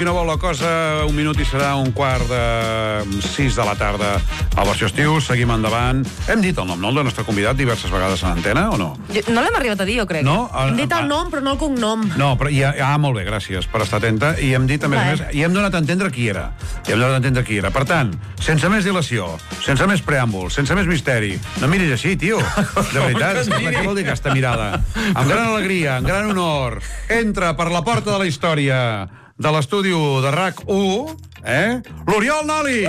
qui no vol la cosa, un minut i serà 5:15 de la tarda a Versió Estiu. Seguim endavant. Hem dit el nom, no? El del nostre convidat diverses vegades en antena, o no? No l'hem arribat a dir, jo crec. No? Hem dit el nom, però no el cognom. No, però molt bé, gràcies per estar atenta. I hem dit, a més, i hem donat a entendre qui era. Per tant, sense més dilació, sense més preàmbul, sense més misteri. No miris així, tio. De veritat, què vol dir aquesta mirada? Amb gran alegria, amb gran honor, entra per la porta de la història de l'estudi de RAC1, l'Oriol Noli!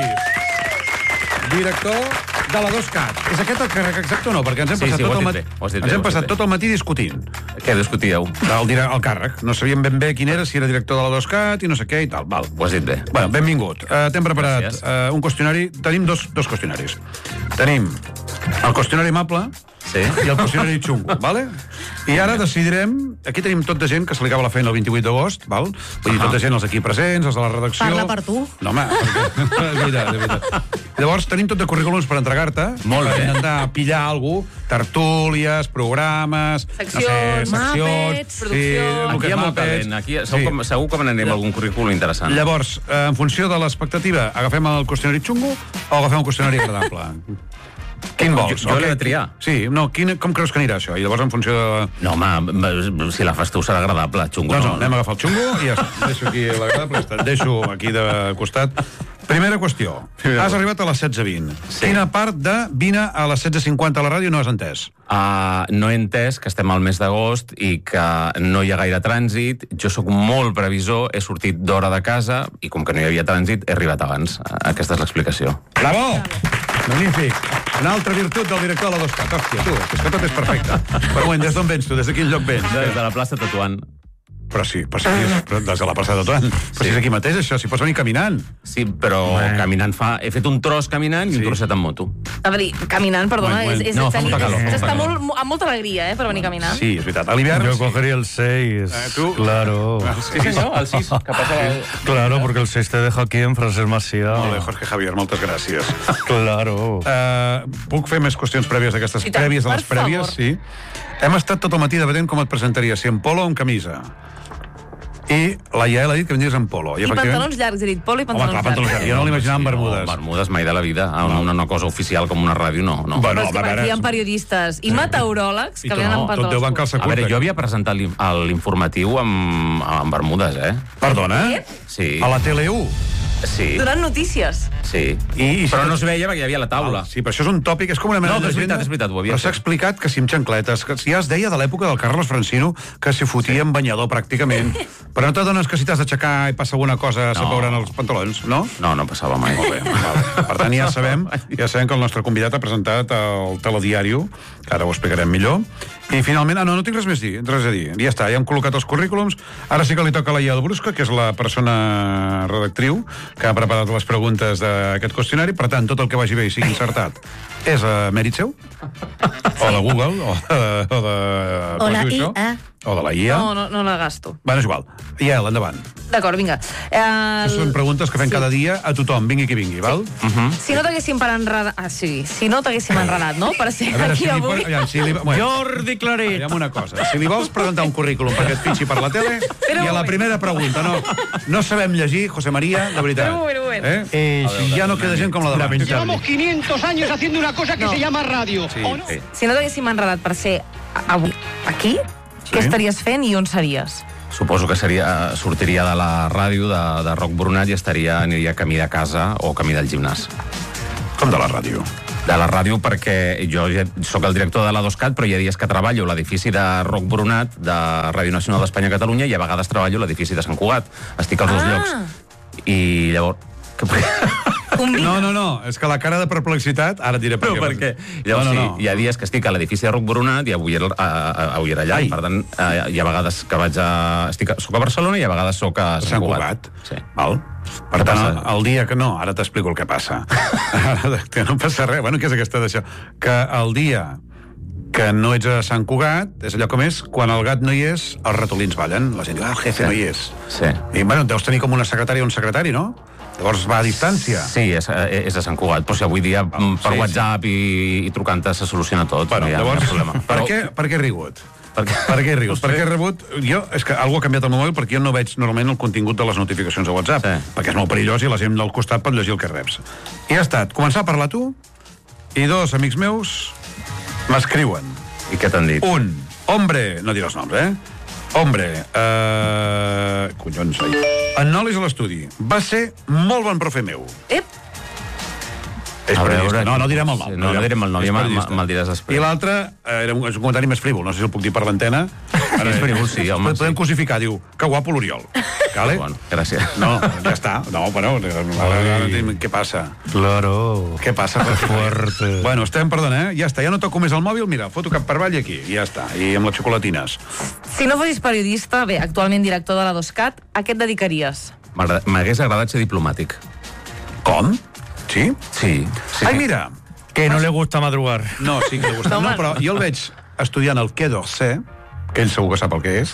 Director de la 2CAT. És aquest el càrrec exacte o no? Perquè ens hem passat tot el matí discutint. Què discutíeu? El càrrec. No sabíem ben bé quin era, si era director de la 2CAT i no sé què i tal. Val. Ho has dit bé. Bueno, benvingut. T'hem preparat un qüestionari. Tenim dos qüestionaris. Tenim el qüestionari amable i el qüestionari xungo, vale? I ara decidirem... Aquí tenim tot de gent que se li acaba la feina el 28 d'agost, val? Vull dir, tot de gent, els aquí presents, els de la redacció... Parla per tu. No, home, perquè... És veritat. Llavors, tenim tot de currículums per entregar-te. Molt bé. Per intentar pillar alguna cosa, tertúlies, programes... Seccions, mapets, producció... Aquí hi ha molt talent. Aquí segur que me n'anem algun currículum interessant. Llavors, en funció de l'expectativa, agafem el qüestionari xungo o agafem un qüestionari agradable? Quin vols? Jo l'he de triar. Sí, no, com creus que anirà això? I llavors en funció de... No, home, si la fas tu serà agradable, xungo. No, anem a agafar el xungo i ja està. Deixo aquí l'agradable, et deixo aquí de costat. Primera qüestió. Has arribat a les 16:20. Quina part de vine a les 16:50 a la ràdio no has entès? No he entès que estem al mes d'agost i que no hi ha gaire trànsit. Jo sóc molt previsor, he sortit d'hora de casa i com que no hi havia trànsit he arribat abans. Aquesta és l'explicació. Bravo! Magnífic. Una altra virtut del director de la 2CAT. Hòstia, tu, és que tot és perfecte. Però bueno, des d'on vens tu? Des de quin lloc vens? Des de la plaça Tatuant. Però sí, però des de la plaça de Tatuant. Però si és aquí mateix, això, si pots venir caminant. Sí, però caminant he fet un tros caminant i un trosset en moto. A veure, caminant, perdona, No, fa molta calor. S'està amb molta alegria, per venir caminant. Sí, és veritat. A l'hivern... Yo cogería el 6. ¿Tú? Claro. Sí, senyor, el 6, que passa Claro, porque el 6 te deja aquí en Francesc Macià. Molt bé, Jorge Javier, moltes gràcies. Claro. Puc fer més qüestions prèvies d'aquestes I tant, prèvies de les per prèvies? favor. Sí. Hem estat tot el matí debatent com et presentaries, si en polo o en camisa. I la Yael ha dit que venies en polo. I pantalons llargs, he dit polo i pantalons llargs. Pantalons llargs. Jo no l'imaginava en bermudes. No, bermudes mai de la vida. Una cosa oficial com una ràdio, no. Bueno, Però és que aquí hi ha periodistes i meteoròlegs que venen amb tot deu van pantalons curts. calçar A veure, curta. jo havia presentat l'informatiu amb bermudes, Perdona? Sí. A la Tele1? Sí. Donant notícies. Sí. Però no es veia perquè hi havia la taula. Sí, però això és un tòpic, és com una mena No, és d'agenda. veritat, ho havia Però s'ha fet. explicat que si amb xancletes, que ja es deia de l'època del Carlos Francino que s'hi fotia en banyador pràcticament. Però no t'adones que si t'has d'aixecar i passa alguna cosa se veuran els pantalons, no? No passava mai. Molt bé, vale. Per tant, ja sabem que el nostre convidat ha presentat el telediario, que ara ho explicarem millor. I finalment, no tinc res a dir. Ja està, ja hem col·locat els currículums. Ara sí que li toca a la Yael Brusca, que és la persona redactriu que ha preparat les preguntes d'aquest qüestionari. Per tant, tot el que vagi bé i sigui encertat és mèrit seu? O de Google, o de la IA. O de la IA. No la gasto. Bueno, és igual. Yael, endavant. D'acord, vinga. Són preguntes que fem cada dia a tothom, vingui qui vingui, val? Si no t'haguéssim enredat... si no t'haguéssim enredat, no? Per ser aquí avui... Jordi Claret. Aviam una cosa. Si li vols presentar un currículum perquè et fitxi per la tele, i a la primera pregunta, no sabem llegir, José María, de veritat. Però un moment. Ja no queda gent com la de Llevamos 500 años haciendo una cosa que se llama radio. ¿O no? Si no t'haguéssim enredat per ser avui aquí, què estaries fent i on series? Suposo que sortiria de la ràdio de Roc Brunat i aniria camí de casa o camí del gimnàs. Com de la ràdio? De la ràdio perquè jo ja sóc el director de la 2CAT, però hi ha dies que treballo a l'edifici de Roc Brunat, de Ràdio Nacional d'Espanya a Catalunya, i a vegades treballo a l'edifici de Sant Cugat. Estic als dos llocs. I llavors... No, és que la cara de perplexitat, ara et diré per què. Però per què? Llavors, hi ha dies que estic a l'edifici de Roc Brunat i avui era allà. Per tant, hi ha vegades que soc a Barcelona i a vegades soc a Sant Cugat. Sí. Val. Per tant, el dia que no, ara t'explico el que passa. Que no passa res. Bueno, què és aquesta d'això? Que el dia que no ets a Sant Cugat, és allò com és, quan el gat no hi és, els ratolins ballen. La gent diu, el jefe no hi és. Sí. I, bueno, deus tenir com una secretària o un secretari, no? Llavors va a distància. Sí, és a Sant Cugat, però si avui dia per WhatsApp i trucant-te se soluciona tot, Bueno, no hi ha llavors, problema. per què he rigut? Per què rius? Perquè he rebut... És que algú ha canviat el meu mòbil perquè jo no veig normalment el contingut de les notificacions de WhatsApp. Perquè és molt perillós i la gent del costat pot llegir el que reps. I ha estat començar a parlar tu i dos amics meus m'escriuen. I què t'han dit? Un, hombre... No diré els noms, Hombre, collons, en Nolis a l'estudi. Va ser molt bon profe meu. Ep! És periodista. No direm el nom. No direm el nom, ja me'l diràs després. I l'altre, era un comentari més frívol, no sé si el puc dir per l'antena. És frívol, sí, home. Podem cosificar, diu, que guapo l'Oriol. Vale? Bueno, gràcies. No, ja està. No, bueno, què passa? Claro. Què passa? Que fuerte. Bueno, perdona, ja està. Ja no toco més el mòbil, mira, foto cap per avall aquí, i ja està. I amb les xocolatines. Si no fossis periodista, bé, actualment director de la 2CAT, a què et dedicaries? M'hagués agradat ser diplomàtic. Com? Sí? Sí. Ai, mira. Que no le gusta madrugar. No, sí que li gusta. No, però jo el veig estudiant el Quai d'Orsay, que ell segur que sap el que és.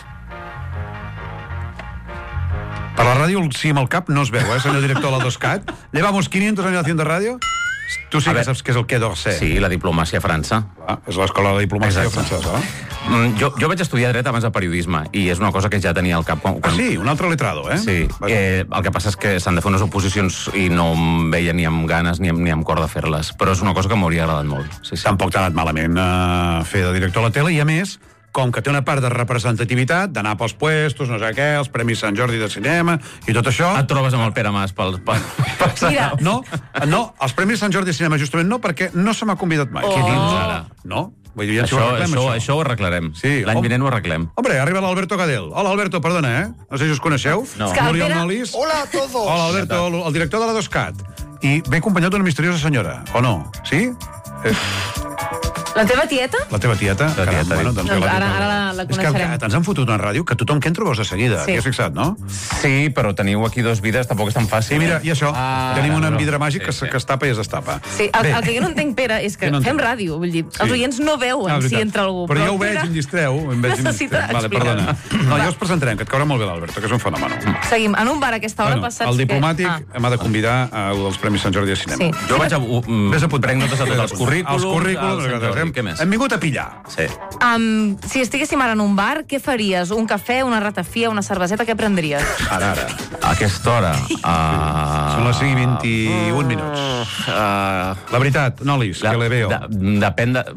Per la ràdio, sí, amb el cap no es veu, senyor director de la 2CAT. Llevamos 500 años haciendo radio. Tu sí que saps què és el Quai d'Orsay. Sí, la diplomàcia a França. És l'escola de diplomàcia francesa. Jo vaig estudiar dret abans de periodisme i és una cosa que ja tenia al cap. Sí, un altre letrado, Sí, el que passa és que s'han de fer unes oposicions i no em veia ni amb ganes ni amb cor de fer-les, però és una cosa que m'hauria agradat molt. Sí. Tampoc t'ha anat malament fer de director a la tele i, a més, com que té una part de representativitat, d'anar pels puestos, no sé què, els Premis Sant Jordi de cinema i tot això... Et trobes amb el Pere Mas Mira. No, els Premis Sant Jordi de cinema justament no, perquè no se m'ha convidat mai. Què dius ara? No? Vull dir, ja això ho arreglarem. Sí. L'any vinent ho arreglem. Hombre, arriba l'Alberto Gadel. Hola, Alberto, perdona, No sé si us coneixeu. No. L'Oriol Nolis. Hola a todos. Hola, Alberto, el director de la 2CAT. I ve acompanyat d'una misteriosa senyora, o no? Sí? La teva tieta? La teva tieta? La tieta, bueno, doncs ara la coneixerem. És que ens han fotut una ràdio que tothom que entra veus de seguida. Sí. T'hi has fixat, no? Sí, però teniu aquí dos vides, tampoc és tan fàcil. Sí, mira, i això, tenim un vidre màgic que es tapa i es destapa. Sí, el que jo no entenc, Pere, és que fem ràdio, vull dir, els oients no veuen si entra algú. Però jo ho veig, em distreu. Necessita Vale, perdona. No, ja us presentarem, que et caurà molt bé l'Alberto, que és un fenòmeno. Seguim, en un bar a aquesta hora passats... El diplomàtic m'ha de convidar a un dels Premis Sant Jordi de cinema. Jo vaig a... Prenc notes a tots els currículums. Què més? Hem vingut a pillar. Sí. Si estiguéssim ara en un bar, què faries? Un cafè, una ratafia, una cerveseta, què prendries? Ara. A aquesta hora... Són les 5 i 21 minuts. La veritat, Nolis, que le veo. Depèn de...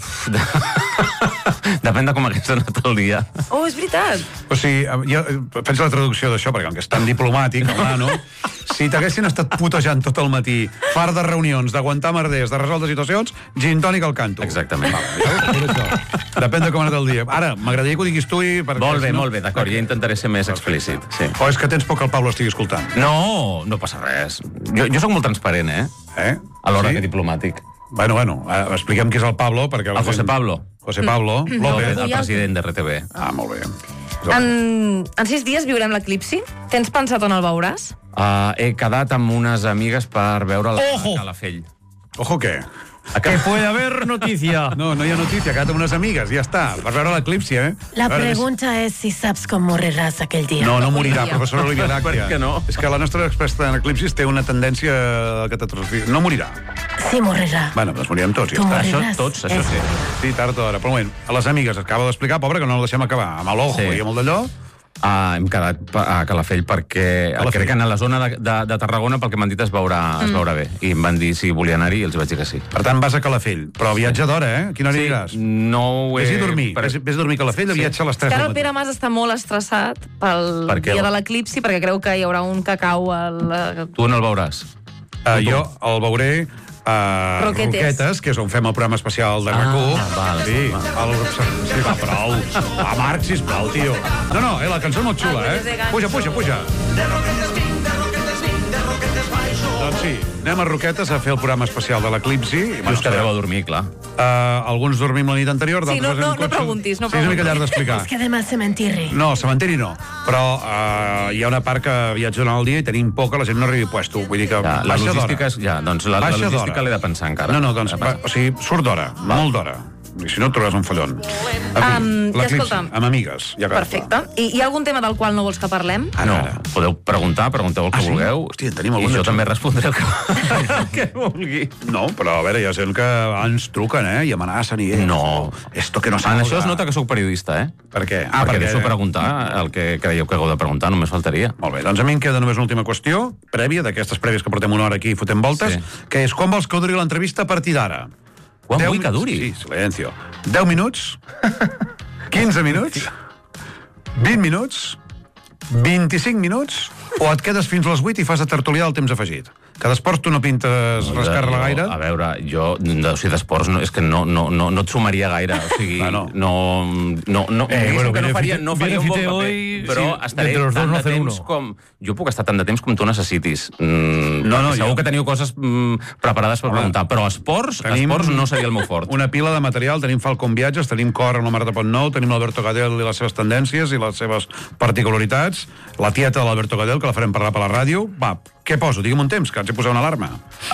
Depèn de com hagués anat el dia. Oh, és veritat. O sigui, jo penso la traducció d'això, perquè com que és tan diplomàtic, no? Si t'haguessin estat putejant tot el matí, fart de reunions, d'aguantar merders, de resoldre situacions, gin tònic al canto. Exactament. Depèn de com ha anat el dia. Ara, m'agradaria que ho diguis tu i... Molt bé, d'acord, ja intentaré ser més explícit. Sí. O és que tens por que el Pablo estigui escoltant? No passa res. Jo sóc molt transparent, a l'hora que diplomàtic. Bueno, expliquem qui és el Pablo, perquè... El José Pablo. José Pablo López. El president de RTV. Molt bé. En 6 dies viurem l'eclipsi. Tens pensat on el veuràs? He quedat amb unes amigues per veure a Calafell. Ojo, què? Que puede haber noticia. No hi ha notícia, ha quedat amb unes amigues, ja està. Per veure l'eclipsi, La pregunta és si saps com moriràs aquell dia. No morirà, professora Olivia Làctia. Per què no? És que la nostra experta en eclipsis té una tendència a catastrofia. No morirà. Sí, morirà. Bueno, doncs morirem tots, ja Tu està. moriràs. Això sí. Sí, tard o d'hora. Però un moment, a les amigues acaba d'explicar, pobra, que no la deixem acabar. Amb l'ojo i amb el d'allò. Hem quedat a Calafell perquè crec que en la zona de Tarragona, pel que m'han dit, es veurà bé. I em van dir si volia anar-hi i els vaig dir que sí. Per tant, vas a Calafell. Però viatge d'hora, A quina hora aniràs? No ho he... Vés a dormir. Vés a dormir a Calafell o viatge a les 3 Que del ara el matí? Pere Mas està molt estressat pel dia de l'eclipsi, perquè creu que hi haurà un cacau Tu on el veuràs? Jo el veuré Roquetes, que és on fem el programa especial de RAC1. Sí, va, prou. Va, Marc, sisplau, tio. No, la cançó és molt xula, Puja. Doncs sí, anem a Roquetes a fer el programa especial de l'eclipsi. Just quedareu a dormir, clar. Alguns dormim la nit anterior, Sí, d'altres no preguntis, no Sí, és una mica llarg d'explicar. Es quedem al cementiri. No, cementiri no. Però hi ha una part que viatja durant el dia i tenim por que la gent no arribi a puesto. Vull dir que La baixa logística d'hora. Doncs la Baixa logística d'hora. l'he de pensar encara. No, doncs, o sigui, surt d'hora, molt d'hora. I si no, et trobaràs un fallon. L'Eclipsi, escolta. amb amigues. Ja Perfecte. I hi ha algun tema del qual no vols que parlem? No, podeu pregunteu el que sí? vulgueu. Hòstia, en tenim algun I jo de també respondré el que vulgui. No, però a veure, ja sent que ens truquen, i amenacen i... No. Esto que no En salga. això es nota que sóc periodista, Per què? perquè deixo preguntar el que creieu que heu de preguntar, només faltaria. Molt bé, doncs a mi em queda només una última qüestió, prèvia, d'aquestes prèvies que portem una hora aquí i fotem voltes, que és quan vols que duri l'entrevista a partir d'ara? Quan vull que duri? Sí, silencio. 10 minuts? 15 minuts? 20 minuts? 25 minuts? O et quedes fins a les 8 i fas de tertulià del temps afegit? Que d'esports tu no pintes rascar-la gaire? A veure, jo, d'esports, és que no et sumaria gaire. O sigui, no faria un bon paper, però estaré tant de temps com... Jo puc estar tant de temps com tu necessitis. Segur que teniu coses preparades per preguntar, però esports no seria el meu fort. Una pila de material, tenim Falcon Viatges, tenim Cor amb la Marta Pontnou, tenim l'Alberto Gadel i les seves tendències i les seves particularitats, la tieta de l'Alberto Gadel, que la farem parlar per la ràdio. Va, què poso? Digue'm un temps, que haig de posar una alarma.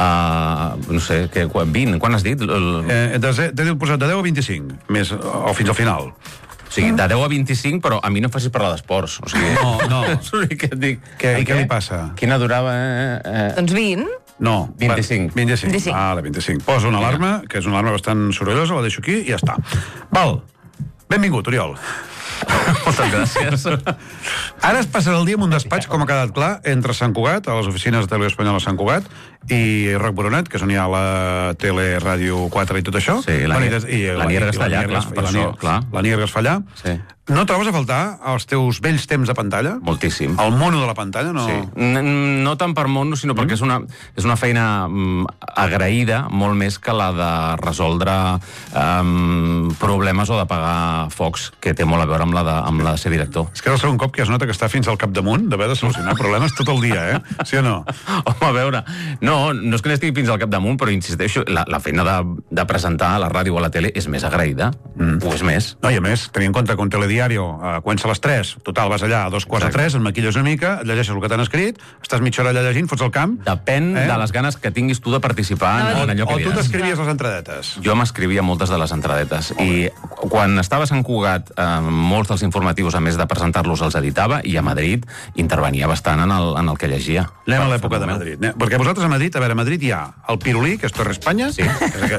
No sé, 20, quan has dit? T'he posat de 10 a 25, més, o fins al final. O sigui, de 10 a 25, però a mi no em facis parlar d'esports. O sigui, no. Què et dic? Què li passa? Quina durava? Doncs 20. No. 25. 25. Vale, 25. Poso una alarma, que és una alarma bastant sorollosa, la deixo aquí i ja està. Val. Benvingut, Oriol. Moltes gràcies. Ara es passarà el dia en un despatx, com ha quedat clar, entre Sant Cugat, a les oficines de Televisió Espanyola a Sant Cugat, i Roc Boronat, que és on hi ha la tele, ràdio 4 i tot això. Sí, la Nierga està allà, clar. La Nierga es fa allà. Sí. No trobes a faltar els teus vells temps de pantalla? Moltíssim. El mono de la pantalla, no? Sí. No tant per mono, sinó perquè és una feina agraïda, molt més que la de resoldre problemes o d'apagar focs, que té molt a veure amb la de ser director. És que és el segon cop que es nota que està fins al capdamunt d'haver de solucionar problemes tot el dia, Sí o no? Home, a veure, no és que n'estigui fins al capdamunt, però insisteixo, la feina de presentar a la ràdio o a la tele és més agraïda, ho és més. No, i a més, tenint en compte que un telediario comença a les 3, total, vas allà a 2:45, et maquilles una mica, et llegeixes el que t'han escrit, estàs mitja hora allà llegint, fots el camp... Depèn de les ganes que tinguis tu de participar en allò que o diràs. tu t'escrivies les entradetes. Jo m'escrivia moltes de les entradetes i quan estava a Sant Cugat molts dels informatius, a més de presentar-los, els editava, i a Madrid intervenia bastant en el que llegia. Anem a l'època de Madrid. Perquè vosaltres a Madrid, a Madrid hi ha el Pirulí, que és Torre Espanya. Sí.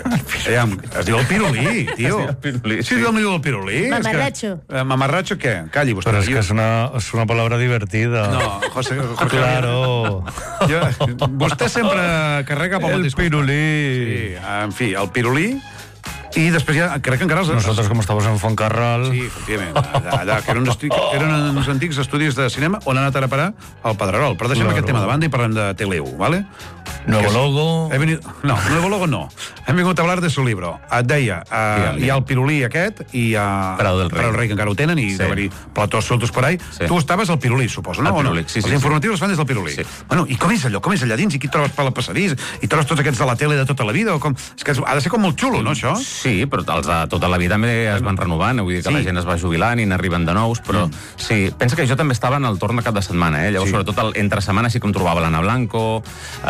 Es diu el Pirulí, tio. Sí, el millor del Pirulí. Mamarracho. Mamarracho, què? Calli, vostè. Pero es que es una palabra divertida. No, José. Claro. Vostè sempre carrega pel mateix. El Pirulí. Sí, en fi, el Pirulí. I després ja, crec que encara... Nosotros, como estamos en Foncarral... Sí, efectivament. Allà que eren uns antics estudis de cinema on ha anat ara a parar el Pedrerol. Però deixem aquest tema de banda i parlem de Teleu, ¿vale? Nuevo logo... No, Nuevo Logo no. Hem vingut a hablar de su libro. Et deia, hi ha el Pirulí aquest i hi ha Prado del Rey, que encara ho tenen, i deu haver-hi platós soltos por ahí. Tu estaves al Pirulí, suposo, no? Al Pirulí, sí. Els informatius es fan des del Pirulí. Bueno, i com és allò? Com és allà dins? I qui trobes pel passadís? I trobes tots aquests de la tele de tota la vida? És que ha de ser com molt xulo, no, això? Sí, però els de tota la vida també es van renovant, vull dir que la gent es va jubilant i n'arriben de nous, però sí, pensa que jo també estava en el torn de cap de setmana, llavors sobretot entre setmana sí que em trobava l'Anna Blanco,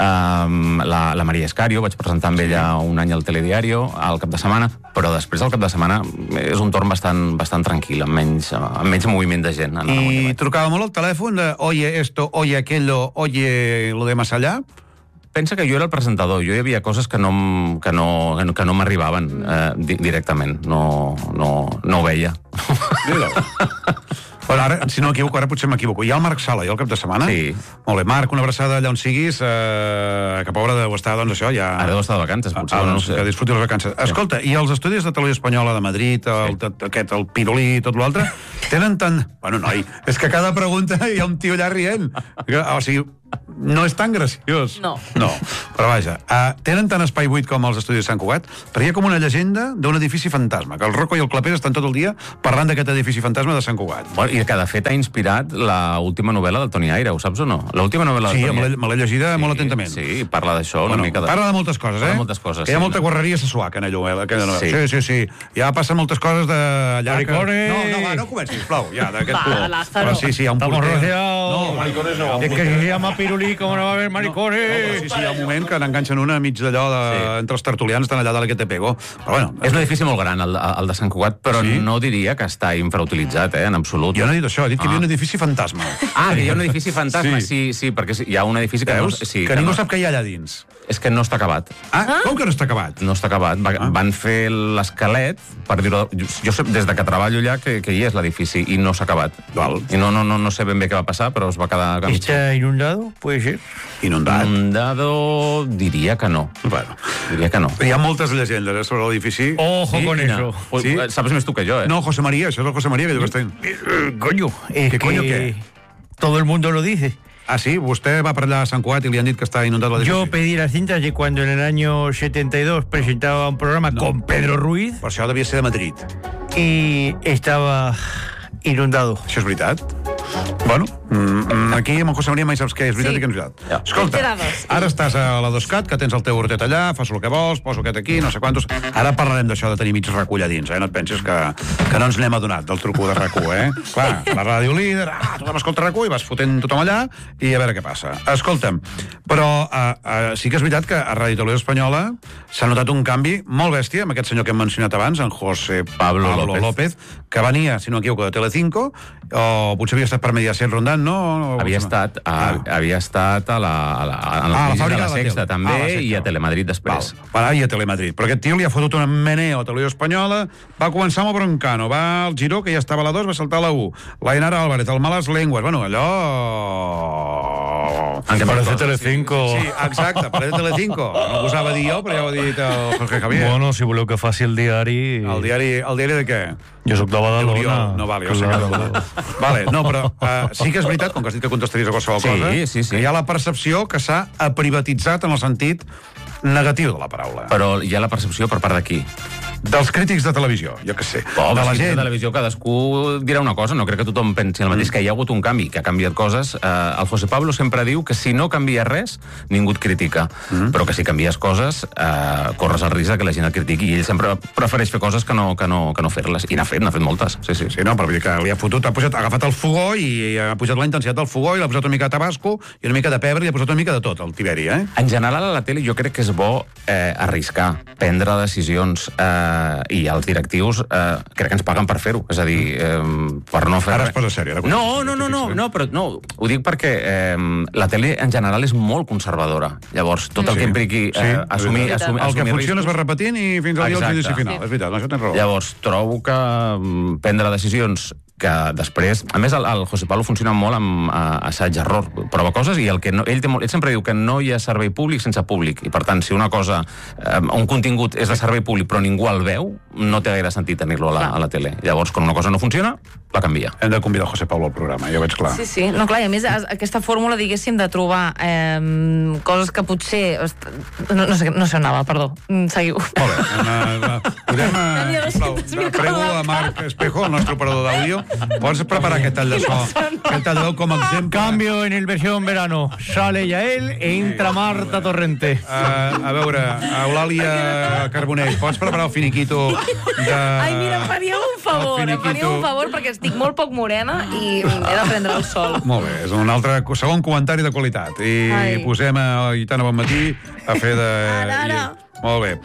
la Maria Escario, vaig presentar amb ella un any al Telediario al cap de setmana, però després del cap de setmana és un torn bastant tranquil, amb menys moviment de gent. I trucava molt al telèfon de oye esto, oye aquello, oye lo de más allá? Pensa que jo era el presentador, jo hi havia coses que no m'arribaven directament, no ho veia. Bueno, ara, si no m'equivoco, ara potser m'equivoco. Hi ha el Marc Sala, i el cap de setmana? Sí. Molt bé, Marc, una abraçada allà on siguis, que pobre deu estar, doncs això, ja... Ara deu estar de vacances, potser. No sé. Que disfruti les vacances. Escolta, i els estudis de Televisió Espanyola de Madrid, el Pirulí i tot l'altre, tenen tant... Bueno, noi, és que cada pregunta hi ha un tio allà rient. O sigui, no és tan graciós. No. Però vaja, tenen tant espai buit com els estudis de Sant Cugat, però hi ha com una llegenda d'un edifici fantasma, que el Rocco i el Clapés estan tot el dia parlant d'aquest edifici fantasma de Sant Cugat. Bueno, i que de fet ha inspirat l'última novel·la del Toni Aire, ho saps o no? L'última novel·la del Toni Aire. Sí, me l'he llegida molt atentament. Sí, parla d'això una mica. Parla de moltes coses, Parla de moltes coses, que hi ha molta guarreria sessuac en aquella novel·la. Sí. Ja passen moltes coses d'allà... Maricones! No comencis, sisplau, ja, d'aquest Va, color. Lázaro. Però sí, hi ha un Estamos porter. rociados. No, maricones no. Es que se llama pirulí, com no va haver maricones. Sí, hi ha un moment que n'enganxen una mig d'allò entre els tertulians, estan allà de la que te pego. Però bueno... És un edifici molt gran, el de Sant Cugat, però Sí? no diria que està infrautilitzat, en absolut. Jo no he dit això, he dit que hi havia un edifici fantasma. Que hi ha un edifici fantasma, sí, perquè hi ha un edifici que... Veus? Sí, que ningú sap què hi ha allà dins. És que no està acabat. Com que no està acabat? No està acabat. Van fer l'esquelet, per dir-ho... Jo sé, des de que treballo allà, que hi és l'edifici, i no s'ha acabat. I no sé ben bé què va passar, però es va quedar... ¿Está inundado? Puede ser. Inundat. Inundado... Diria que no. Bueno. Diria que no. Hi ha moltes llegendes sobre l'edifici. Ojo con eso. Pues, Sí? Saps més tu que jo, No, José María, això és el José María que diu que està... Coño, es ¿Qué que coño qué? todo el mundo lo dice. Ah, sí? Vostè va per allà a Sant Cugat i li han dit que està inundat l'edifici? Yo pedí las cintas de cuando en el año 72 presentaba un programa con Pedro Ruiz Però això devia ser de Madrid. y estaba inundado. Això és veritat? Bueno, aquí amb el José María mai saps què és veritat Sí. i què no és veritat. Ja. Escolta, Té dades. ara estàs a la Doscat, que tens el teu hortet allà, fas el que vols, poso aquest aquí, no sé quantos... Ara parlarem d'això de tenir mig recull a dins, no et pensis que no ens n'hem adonat del truco de RAC1, Clar, la ràdio líder, tothom escolta RAC1 i vas fotent tothom allà i a veure què passa. Escolta'm, però sí que és veritat que a Ràdio Televisió Espanyola s'ha notat un canvi molt bèstia amb aquest senyor que hem mencionat abans, en José Pablo López, que venia, si no m'equivoco, de Telecinco, o potser havia estat per Mediaset rondant, no? Havia estat a la fàbrica de la de la Sexta, tele. també, La Sexta. i a Telemadrid després. I a Telemadrid. Però aquest tio li ha fotut una meneo a Televisió Espanyola, va començar amb el Broncano, va al Giró, que ja estava a la 2, va saltar a la 1, la Inara Álvarez, el Malas Lenguas, bueno, allò... En què Parece coses, Telecinco. Sí, exacte, parece Telecinco. No ho posava a dir jo, però ja ho ha dit el Jorge Javier. Bueno, si voleu que faci el diari... El diari de què? Jo soc de Badalona. Oriol. No, vale, jo sé que Claro. Vale, no, però sí que és veritat, com que has dit que contestaries a qualsevol Sí, cosa, sí. que hi ha la percepció que s'ha privatitzat en el sentit negatiu de la paraula. Però hi ha la percepció per part d'aquí. Dels crítics de televisió, jo què sé. Oh, de la de gent. televisió cadascú dirà una cosa, no crec que tothom pensi el mateix, que hi ha hagut un canvi, que ha canviat coses. El José Pablo sempre diu que si no canvia res, ningú et critica, però que si canvies coses, corres el risc que la gent et critiqui, i ell sempre prefereix fer coses que no fer-les, i n'ha fet moltes. Sí. Sí, no, però vull dir que li ha fotut, ha agafat el fogó i ha posat la intensitat del fogó i l'ha posat una mica de tabasco i una mica de pebre i ha posat una mica de tot, el Tiberi, En general, a la tele jo crec que és bo arriscar, prendre decisions, i els directius crec que ens paguen per fer-ho, és a dir, per no fer Ara res. es posa sèrio. No, ho dic perquè la tele en general és molt conservadora. Llavors, tot el que impliqui assumir el que funciona es va riscos. repetint i fins al dia del Exacte. judici final. És veritat, això tens raó. Llavors, trobo que prendre decisions que després... A més, el José Pablo funciona molt amb assaig-error. Prova coses i el que no, ell sempre diu que no hi ha servei públic sense públic. I, per tant, si una cosa, un contingut és de servei públic però ningú el veu, no té gaire sentit tenir-lo a la tele. Llavors, quan una cosa no funciona, la canvia. Hem de convidar el José Pablo al programa, ja ho veig clar. Sí. No, clar, i a més, aquesta fórmula, diguéssim, de trobar coses que potser... No sé on anava, perdó. Seguiu. Molt bé. Podem... Tenia 200.000 Prego coses. a Marc Espejo, el nostre operador d'àudio. Pots preparar aquest tall de so? Aquest tall de veu com a exemple. Cambio en el versión verano. Sale Yael e entra Marta Torrente. A veure, Eulàlia Carbonell, pots preparar el finiquito de... Ai, mira, em faríeu un favor, perquè estic molt poc morena i he de prendre el sol. Molt bé, és un altre segon comentari de qualitat. I Ai. posem a Aitana Bonmatí a fer de... Ara. Molt bé.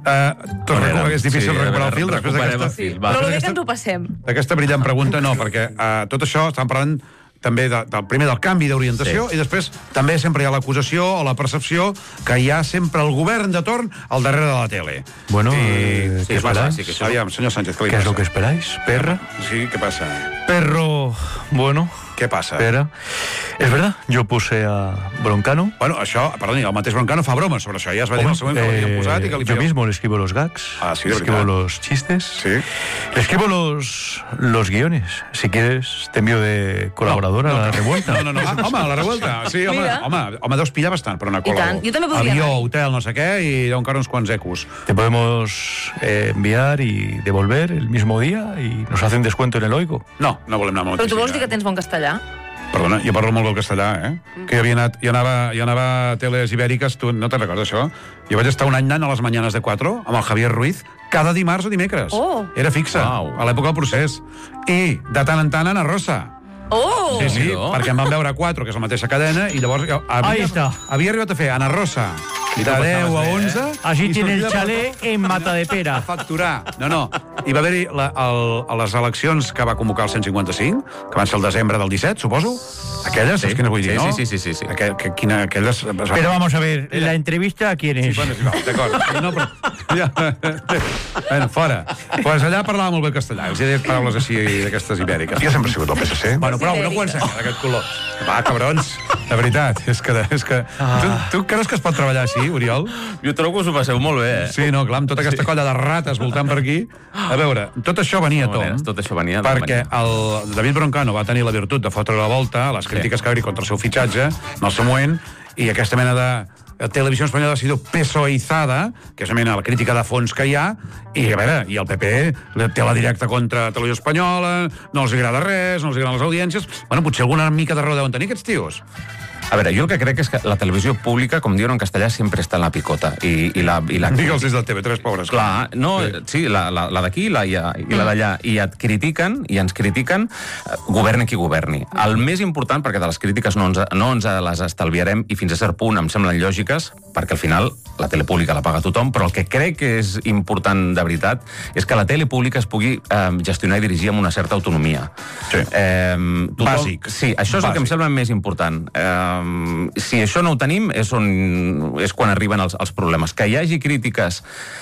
És difícil recuperar el fil després recuperem d'aquesta... el fil, va. Però el bé que ens ho passem. D'aquesta brillant pregunta, no, perquè tot això estan parlant també primer del canvi d'orientació i després també sempre hi ha l'acusació o la percepció que hi ha sempre el govern de torn al darrere de la tele. Bueno, I... ¿qué esperáis? Aviam, senyor Sánchez, què li ¿Qué es passa? lo que esperáis? ¿Perra? Sí, què passa? Perro, bueno, Què passa? espera. Es verdad, yo puse a Broncano. Bueno, això, perdoni, el mateix Broncano fa bromes sobre això. Ja es va dir el següent que l'havien posat i que li yo feia... mismo le escribo los gags, Ah, sí, de le escribo verdad. los chistes, Sí. le escribo los guiones. Si quieres, te envío de colaboradora a la revuelta. No. Home, a la revuelta. Sí, Mira. home, deus pillar bastant per una I tant. Jo també podria Avió, anar. hotel, no sé què, i hi ha encara uns quants ecos. Te podemos enviar y devolver el mismo día y nos hacen descuento en el Oigo. No volem anar molt. Però tu vols dir que tens bon castellà? Perdona, jo parlo molt del castellà, Que jo anava a teles ibèriques, tu no te'n recordes, això? Jo vaig estar un any anant a les mañanes de 4 amb el Javier Ruiz, cada dimarts o dimecres. Oh. Era fixa, Uau. a l'època del procés. I, de tant en tant, Ana Rosa. Oh! Sí, Déu-n'hi-do. perquè en van veure 4, que és la mateixa cadena, i llavors Ahí está. havia arribat a fer Ana Rosa de 10 a 11. Así i tiene el sortia chalet en Matadepera. a facturar. No. Hi va haver-hi a les eleccions que va convocar el 155, que van ser el desembre del 17, suposo. Aquelles, saps quines vull dir, no? Sí. Aquelles... Pero vamos a ver, ¿la entrevista a quién es? Bueno, és igual, d'acord. No, però... Ja... Bueno, fora. Pues allà parlava molt bé castellà. Els he dit paraules així d'aquestes ibèriques. Jo sempre he sigut del PSC. Bueno, prou, no comencem d'aquest color. Va, cabrons, de veritat. És que... Tu creus que es pot treballar així, Oriol? Jo trobo que us ho passeu molt bé, Sí, no, clar, amb tota aquesta colla de rates voltant per aquí. A veure, tot això venia a tom. Tot això venia de perquè el David Broncano va tenir la virtut de fotre la volta a les crítiques que va haver contra el seu fitxatge en el seu moment, i aquesta mena de televisió espanyola ha sido pesoizada, que és una mena la crítica de fons que hi ha, i a veure, i el PP té la directa contra Televisió Espanyola, no els agrada res, no els agraden les audiències. Bueno, potser alguna mica de raó deuen tenir aquests tios. A veure, jo el que crec és que la televisió pública, com diuen en castellà, sempre està en la picota. I la Digue'ls des del TV3, pobres. Clar, no, sí, la d'aquí i la d'allà. I et critiquen, i ens critiquen, governi qui governi. El més important, perquè de les crítiques no ens les estalviarem, i fins a cert punt em semblen lògiques, perquè al final la tele pública la paga tothom, però el que crec que és important de veritat és que la tele pública es pugui gestionar i dirigir amb una certa autonomia. Sí. Bàsic. Sí, això és el que em sembla més important. Si això no ho tenim és quan arriben els problemes. Que hi hagi crítiques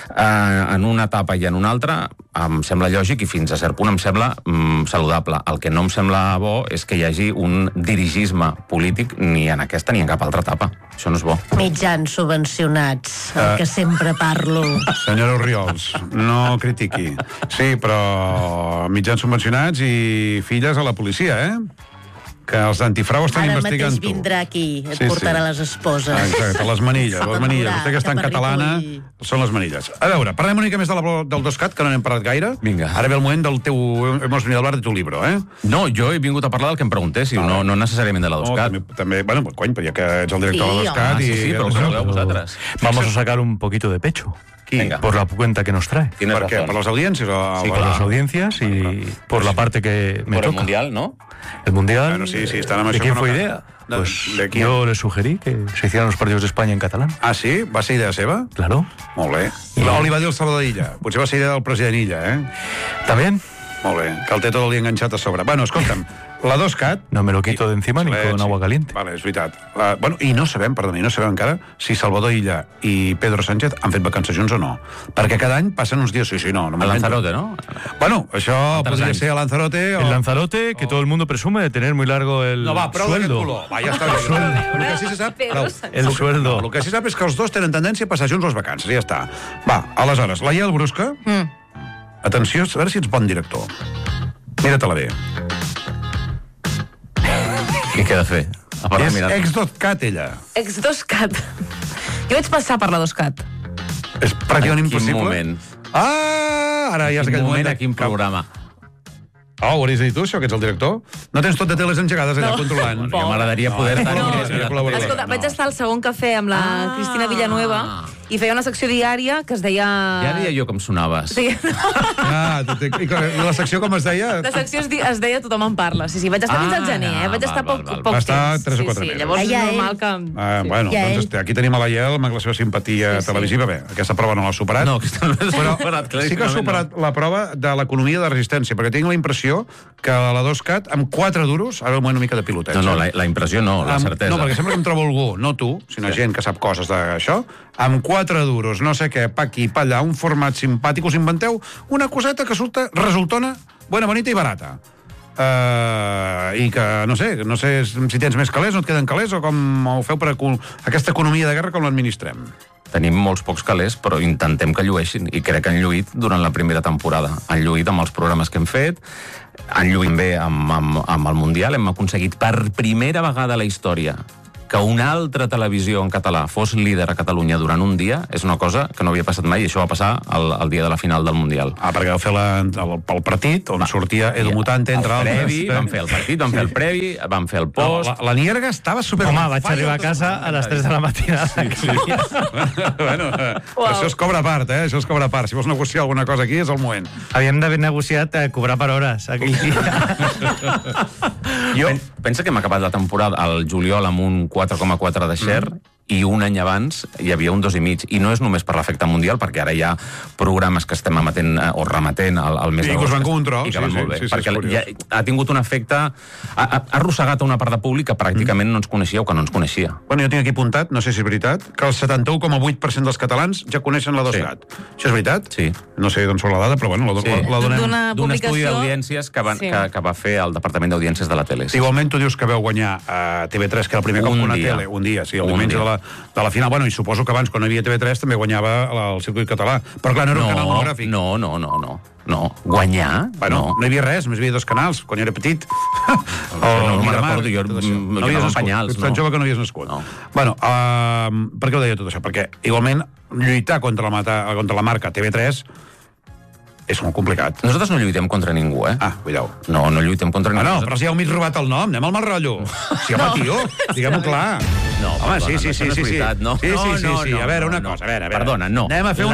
en una etapa i en una altra em sembla lògic i fins a cert punt em sembla saludable. El que no em sembla bo és que hi hagi un dirigisme polític ni en aquesta ni en cap altra etapa. Això no és bo. Mitjans subvencionats, el que sempre parlo. Senyora Oriols, no critiqui. Sí, però mitjans subvencionats i filles a la policia, que els d'antifrau estan Ara investigant mateix tu. vindrà aquí, et portarà les esposes. Exacte, les manilles. Vostè que està en cap a catalana, Ripoll. són les manilles. A veure, parlem una mica més del 2CAT, que no n'hem parlat gaire. Vinga. Ara ve el moment del teu... Hemos venido a hablar de tu libro, No, jo he vingut a parlar del que em preguntéssiu, no necessàriament de la 2CAT. També, bueno, cony, però ja que ets el director de la 2CAT... Sí, però ho sabeu vosaltres. Vamos a sacar un poquito de pecho. Venga. Por la cuenta que nos trae. Tienes Per què? razón. Per les audiències? Sí, por las audiencias y por la parte que me Por el toca. Mundial, ¿no? El Mundial. Bueno, sí, están amb ¿De això quién que no fue cal. idea? De- Pues ¿de quién? yo le sugerí que se hicieran los partidos de España en catalán. Ah, sí? Va ser idea seva? Claro. Molt bé. O li va dir el Salvador Illa. Potser va ser idea del president Illa, También Molt bé, que el té tot el dia enganxat a sobre. Bueno, escolta'm, la 2CAT... no me lo quito de encima ni con agua caliente. Vale, és veritat. Bueno, i no sabem encara si Salvador Illa i Pedro Sánchez han fet vacances junts o no. Perquè cada any passen uns dies... Sí, no. El Lanzarote, ¿no? Bueno, això Altres podria anys. ser a Lanzarote o... El Lanzarote, que todo el mundo presume de tener muy largo el No, va, prou d'aquest sueldo. color. Va, ja està bé. El que sí se sap... Pedro prou. Sánchez. El sueldo. El que sí se sap és que els dos tenen tendència a passar junts les vacances, i ja està. Va, aleshores, la Iel Brusca... Atenció, a veure si ets bon director. Mira-te-la bé. Què queda fer? A part de És mirar... ex-2CAT, ella. Ex-2CAT. Jo vaig passar per la 2CAT. És pràcticament En quin impossible. moment? Ara ja és aquell moment... A quin programa? Oh, ho hauries de dir tu, això, que ets el director? No tens tot de teles engegades allà controlant. Ja m'agradaria poder estar... No. No. Escolta, vaig estar al segon cafè amb la Cristina Villanueva i feia una secció diària que es deia... Ja deia jo com sonaves. Sí, I la secció com es deia? la secció es deia Tothom en parla. Sí, vaig estar fins al gener, vaig estar val. poc Va estar temps. 3 o 4 mesos. Llavors Allà és normal ell. que... Bueno, Ja doncs aquí tenim a la Iel amb la seva simpatia televisiva. Bé, aquesta prova no l'ha superat. No, aquesta no l'ha Però superat, sí que ha superat la prova de l'economia de resistència, perquè tinc la impressió que a la 2CAT, amb 4 duros, ara un moment una mica de piloteig. No, la impressió no, la certesa. No, perquè sembla que em trobo algú, no tu, sinó gent que sap coses d'això, amb 4 duros, no sé què, pa aquí, pa allà, un format simpàtic, us inventeu una coseta que resultona bona, bonita i barata. I que, no sé si tens més calés, no et queden calés, o com ho feu per aquesta economia de guerra, com l'administrem? Tenim molts pocs calés, però intentem que llueixin, i crec que han lluït durant la primera temporada. Han lluït amb els programes que hem fet, han lluït bé amb el Mundial, hem aconseguit per primera vegada a la història que una altra televisió en català fos líder a Catalunya durant un dia és una cosa que no havia passat mai, i això va passar el dia de la final del Mundial. Perquè vau fer el partit, on sortia Edu Mutante, entre altres. El previ, vam fer el partit, vam fer el previ, vam fer el post... La Nierga estava super... Home, vaig arribar a casa a les 3 de la matinada. Bueno, això es cobra a part, Això es cobra a part. Si vols negociar alguna cosa aquí, és el moment. Havíem d'haver negociat cobrar per hores aquell dia. Pensa que hem acabat la temporada al juliol amb un 4,4 de share, i un any abans hi havia un 2,5. I no és només per l'efecte mundial, perquè ara hi ha programes que estem emetent o remetent al mes d'agost. I que us van com un tros. I que van molt bé. Perquè ha tingut un efecte... Ha arrossegat a una part de públic que pràcticament no ens coneixia o que no ens coneixia. Bueno, jo tinc aquí apuntat, no sé si és veritat, que el 71,8% dels catalans ja coneixen la DOSCAT. Això és veritat? Sí. No sé d'on surt la dada, però bueno, la donem. D'un estudi d'audiències que va fer el Departament d'Audiències de la tele. Igualment, tu dius que vau guanyar a TV3, que era el primer cop una tele, un dia, sí, el diumenge de la final. Bueno, i suposo que abans, quan no hi havia TV3, també guanyava el circuit català. Però clar, no era un canal monogràfic. No. Guanyar? Bueno, no hi havia res, només hi havia 2 canals, quan jo era petit. No me'n recordo, jo jugava amb penyals. Ets tan jove que no havies nascut. Bueno, per què ho deia tot això? Perquè, igualment, lluitar contra la marca TV3 és molt complicat. Nosaltres no lluitem contra ningú, cuidao. No lluitem contra ningú. No, però si ja heu mig robat el nom, anem al mal rotllo. Sí, home, tio, diguem-ho clar. No, home, sí. No. Sí, a veure, una cosa, a veure. Perdona, no. Anem a fer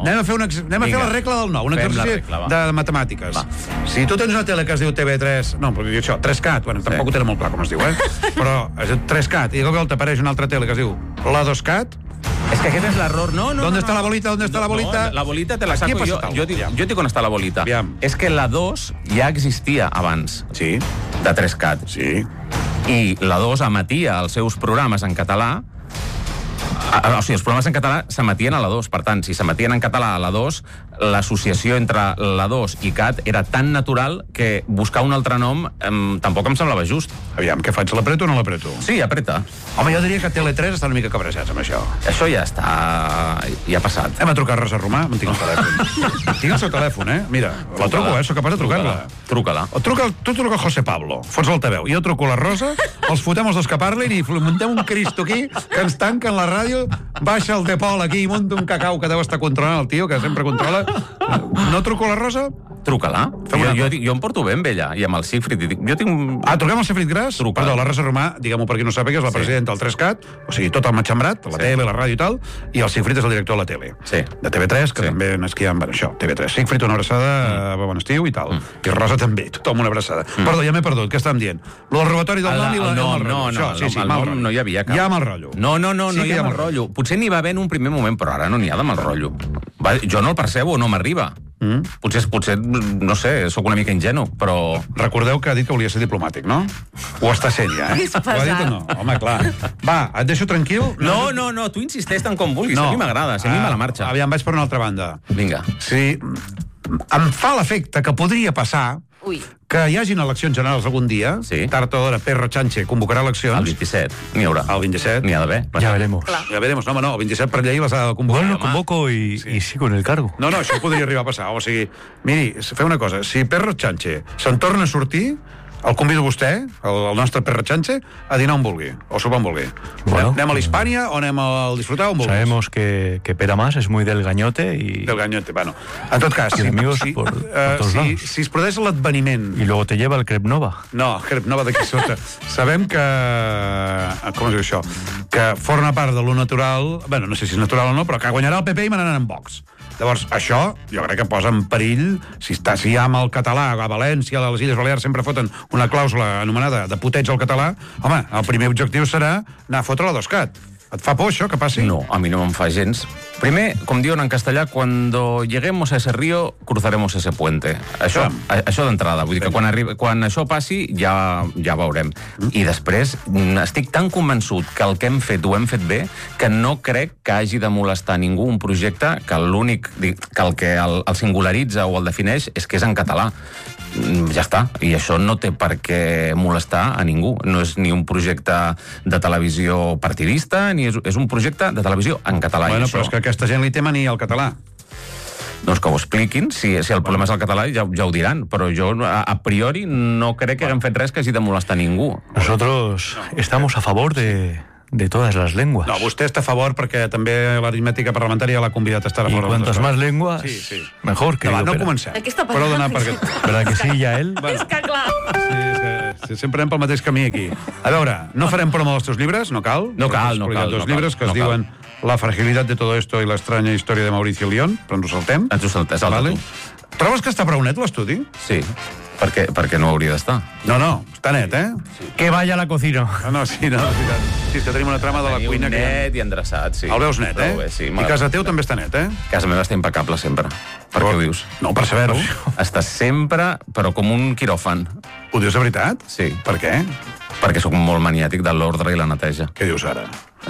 la regla del nou, un exercici de matemàtiques. Si tu tens una tele que es diu TV3, no, però això, 3CAT, bueno, tampoc ho tenen molt clar com es diu, però és 3CAT, i de cop t'apareix una altra tele que es diu la 2CAT. Es que aquest és l'error, no. ¿Dónde está la bolita? La bolita te la saco yo. Yo dic on està la bolita. És que la 2 ja existia abans. Sí. De 3CAT. Sí. I la 2 emetia els seus programes en català. O sigui, els programes en català s'emetien a la 2. Per tant, si s'emetien en català a la 2, l'associació entre la 2 i CAT era tan natural que buscar un altre nom tampoc em semblava just. Aviam, què faig? L'apreto o no l'apreto? Sí, apreta. Home, jo diria que Tele3 està una mica cabrejats amb això. Això ja està... ja ha passat. Hem a trucar a Rosa Romà, em tinc el telèfon. Tinc el seu telèfon, Mira, la truco, sóc capaç de trucar-la. Truca-la. Tu truca a José Pablo, fots l'altaveu. Jo truco a la Rosa, els fotem els dos que parlin i muntem un Cristo aquí que ens tanquen la ràdio, baixa el Depol aquí i munta un cacau que deu estar controlant el tio, que sempre controla. No truco a la Rosa? Truca-la. Jo em porto bé amb ella, i amb el Sigfrid. Truquem al Sigfrid Gras? Perdó, la Rosa Romà, diguem-ho per qui no sàpiga, és la presidenta del 3CAT, o sigui, tot el matxembrat, la tele, la ràdio i tal, i el Sigfrid és el director de la tele. Sí. De TV3, que també n'és que hi ha... això, TV3. Sigfrid, una abraçada, bon estiu i tal. I Rosa també, tothom una abraçada. Perdó, ja m'he perdut, què estàvem dient? El robatori del nom i el mal rotllo. No hi havia cap. Hi ha mal rotllo. No hi ha mal rotllo. Potser n'hi va haver en un primer moment, però ara no n'hi ha de mal rotllo. Jo no el percebo, no m'arriba. Potser, no sé, sóc una mica ingenu, però... Recordeu que ha dit que volia ser diplomàtic, no? Ho està sent ja, És pesat. Ho ha dit o no? Home, clar. Va, et deixo tranquil. No, tu insisteix tant com vulguis, a mi m'agrada, a mi me la marxa. Aviam, vaig per una altra banda. Vinga. Sí, em fa l'efecte que podria passar que hi hagin eleccions generals algun dia, tard o d'hora Pedro Sánchez convocarà eleccions. El 27, n'hi haurà. El 27. N'hi ha d'haver. Ya veremos. Ja veremos, no, el 27 per llei les ha de convocar. Bueno, lo convoco y sigo en el cargo. No, això podria arribar a passar. O sigui, miri, fem una cosa. Si Pedro Sánchez se'n torna a sortir, el convido a vostè, el nostre Pedro Sánchez, a dinar on vulgui, o sopar on vulgui. Bueno, anem a l'Hispània o anem a disfrutar on vulgui. Sabemos que Pere Mas es muy del gañote y... Del gañote, bueno. En tot cas, por todos lados. Si es produeix l'adveniment... Y luego te lleva el Crep Nova. No, el Crep Nova d'aquí sota. Sabem que... Com es diu això? Que forma part de lo natural... Bueno, no sé si és natural o no, però que guanyarà el PP i manaran en Vox. Llavors, això, jo crec que posa en perill, si ja amb el català, a València, a les Illes Balears sempre foten una clàusula anomenada de puteig al català, home, el primer objectiu serà anar a fotre la 2CAT. Et fa por això que passi? No, a mi no me'n fa gens. Primer, com diuen en castellà, cuando lleguemos a ese río, cruzaremos ese puente. Això d'entrada. Vull dir que quan això passi, ja veurem. I després, estic tan convençut que el que hem fet ho hem fet bé, que no crec que hagi de molestar ningú un projecte que l'únic, que el que el singularitza o el defineix és que és en català. Ja està, i això no té per què molestar a ningú. No és ni un projecte de televisió partidista, ni és un projecte de televisió en català. Bueno, però és que aquesta gent li té mania al català. Doncs que ho expliquin, si el problema és el català ja ho diran, però jo a priori no crec que haguem fet res que hagi de molestar ningú. Nosotros estamos a favor de de todas las lenguas. No, vostè està a favor perquè també l'aritmètica parlamentària l'ha convidat a estar a Y favor. cuantas más lenguas, Sí. mejor, No, querido no Pere. comencem. Aquesta Prou d'anar paraula, perquè... ¿Verdad que sí, ya él? És que clar. Sí, sempre anem pel mateix camí aquí. A veure, no farem promo dels teus llibres, no cal. No cal, no Hi ha cal, dos no cal, llibres que es no cal. diuen La fragilidad de todo esto i l'extranya història de Mauricio León, però ens ho saltem. Ens ho saltem, salta tu. Trobes que està prou net l'estudi? Sí, perquè no hauria d'estar. No, està net, eh? Que vaya a la cocina. No, sí, no, és veritat. Sí, és que tenim una trama de la Teniu cuina que... net i endreçat, sí. El veus net, eh? Prou bé, sí, I casa teu també està net, eh? Casa meva està impecable sempre. Per què ho dius? No, per saber-ho. Està sempre, però com un quiròfan. Ho dius de veritat? Sí. Per què? Perquè sóc molt maniàtic de l'ordre i la neteja. Què dius ara?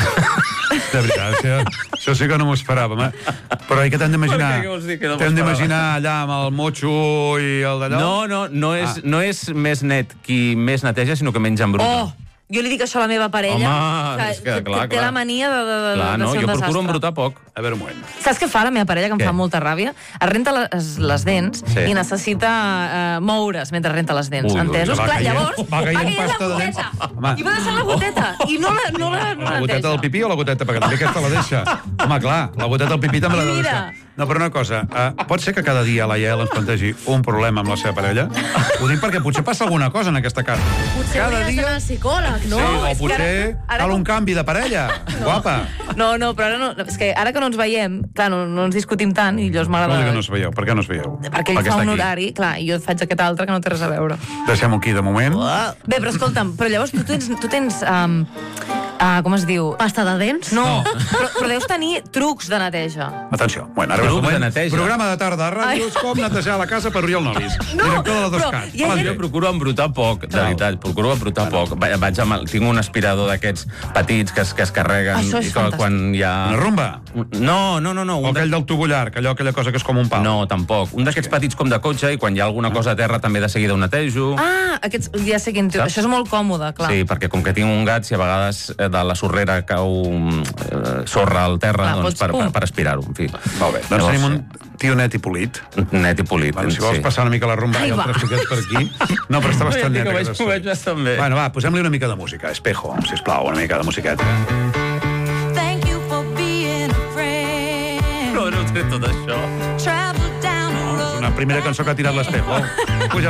De veritat, això sí que no m'ho esperava. Però que t'hem d'imaginar... Per què vols dir que no m'ho T'hem esperava? d'imaginar allà amb el motxo i el d'allò? No és més net qui més neteja, sinó que menys embruta. Oh, jo li dic això a la meva parella. Home, és que clar, té clar. la mania de Clar, no, ser un jo desastre. procuro embrutar poc. A veure, un moment. Saps què fa la meva parella, que em Què? fa molta ràbia? Es renta les dents Sí. i necessita moure's mentre renta les dents. Ui, ui, Entesos? va Clar, caient- llavors, va caient la pasta de dents. goteta. Home. I va deixant la goteta. I no la La goteta neteja. del pipí o la goteta? Perquè també aquesta la deixa. Home, clar, la goteta del pipí també l'ha de Mira. deixar. No, però una cosa, pot ser que cada dia la Yael ens plantegi un problema amb la seva parella? Ho dic perquè potser passa alguna cosa en aquesta casa. Potser hauries d'anar al psicòleg, no? Sí, o és que potser ara cal un canvi de parella. Guapa. No, però ara no. És que ara que no ens veiem, clar, no ens discutim tant i llavors Vol dir m'agrada... que no us veieu. Per què no us veieu? Perquè ell Perquè fa està un aquí. horari, clar, i jo faig aquest altre que no té res a veure. Deixem-ho aquí de moment. Bé, però escolta'm, però llavors tu tens com es diu? Pasta de dents? No, però deus tenir trucs de neteja. Atenció. Bueno, ara Trucs és el moment. de neteja. Programa de tarda a ràdios, com netejar la casa per Oriol Nolis, director de la però Doscat. hi ha gent- Jo procuro embrutar poc, de veritat, procuro embrutar poc. Tinc un aspirador d'aquests petits que es carreguen Això és i que fantàstic. quan hi ha... Una rumba? No. O aquell del tubollar, aquella cosa que és com un pal. No, tampoc. Un d'aquests petits com de cotxe i quan hi ha alguna cosa a terra també de seguida ho netejo. Aquests, ja sé quin tio. Saps? Això és molt còmode, clar. Sí, perquè com que tinc un gat, si a vegades de la sorrera cau sorra al terra, Clar, doncs pots- per aspirar-ho, en fi. Molt bé. Doncs tenim un tio net i polit. Net i polit. Bueno, si vols passar una mica la rumba Ai, i el va. trafiquet per aquí... No, però està bastant net. Ho aquest estudi. veig bastant bé. Bueno, va, posem-li una mica de música. Espejo, sisplau, una mica de musiqueta. Thank you for being a friend. No he tret tot això. Travel down the road. Una primera cançó que ha tirat l'Espejo. Puja